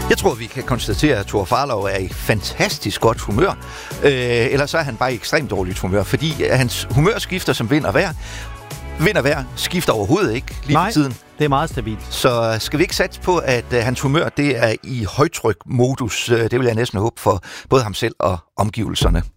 Jeg tror, vi kan konstatere, at Thor Farlov er i fantastisk godt humør. Eller så er han bare i ekstremt dårligt humør, fordi hans humør skifter som vind og vejr. Vind og vejr skifter overhovedet ikke lige for tiden. Det er meget stabilt. Så skal vi ikke satse på, at hans humør det er i højtryk-modus? Det vil jeg næsten håbe for både ham selv og omgivelserne.